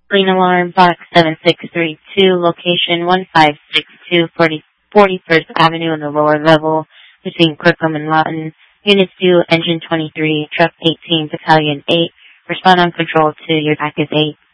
Green alarm, box 7632, location 1562 41st Avenue on the lower level between Crookham and Lawton. Units 2, engine 23, truck 18, battalion 8. Respond on control to your back is 8.